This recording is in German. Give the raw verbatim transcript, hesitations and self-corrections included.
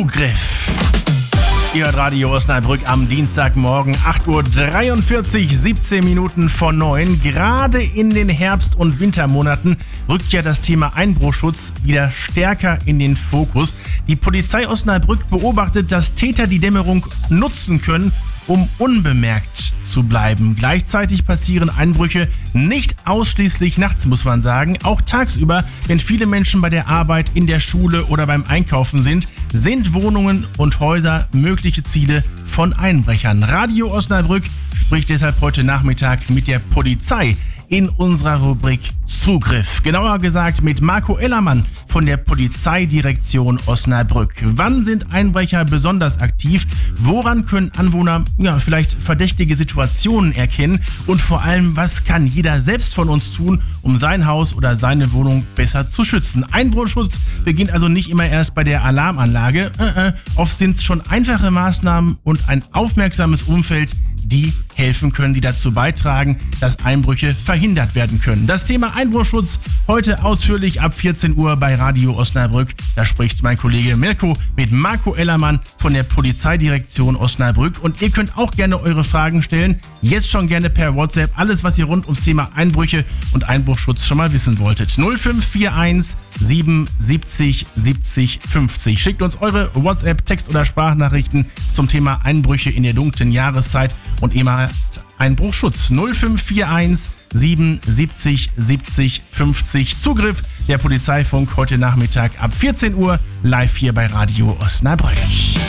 Zugriff. Ihr hört Radio Osnabrück am Dienstagmorgen, acht Uhr dreiundvierzig, siebzehn Minuten vor neun. Gerade in den Herbst- und Wintermonaten rückt ja das Thema Einbruchschutz wieder stärker in den Fokus. Die Polizei Osnabrück beobachtet, dass Täter die Dämmerung nutzen können, um unbemerkt zu bleiben. Gleichzeitig passieren Einbrüche nicht ausschließlich nachts, muss man sagen. Auch tagsüber, wenn viele Menschen bei der Arbeit, in der Schule oder beim Einkaufen sind, sind Wohnungen und Häuser mögliche Ziele von Einbrechern. Radio Osnabrück spricht deshalb heute Nachmittag mit der Polizei in unserer Rubrik Zugriff. Genauer gesagt mit Marco Ellermann von der Polizeidirektion Osnabrück. Wann sind Einbrecher besonders aktiv? Woran können Anwohner ja, vielleicht verdächtige Situationen erkennen? Und vor allem, was kann jeder selbst von uns tun, um sein Haus oder seine Wohnung besser zu schützen? Einbruchschutz beginnt also nicht immer erst bei der Alarmanlage. Äh, äh, oft sind es schon einfache Maßnahmen und ein aufmerksames Umfeld, die helfen können, die dazu beitragen, dass Einbrüche verhindert werden können. Das Thema Einbruchschutz heute ausführlich ab vierzehn Uhr bei Radio Osnabrück. Da spricht mein Kollege Mirko mit Marco Ellermann von der Polizeidirektion Osnabrück. Und ihr könnt auch gerne eure Fragen stellen. Jetzt schon gerne per WhatsApp. Alles, was ihr rund ums Thema Einbrüche und Einbruchschutz schon mal wissen wolltet. null fünf vier eins sieben siebzig siebzig fünfzig. Schickt uns eure WhatsApp, Text- oder Sprachnachrichten zum Thema Einbrüche in der dunklen Jahreszeit und immer Einbruchschutz. null fünf vier eins sieben siebzig siebzig fünfzig. Zugriff der Polizeifunk heute Nachmittag ab vierzehn Uhr live hier bei Radio Osnabrück.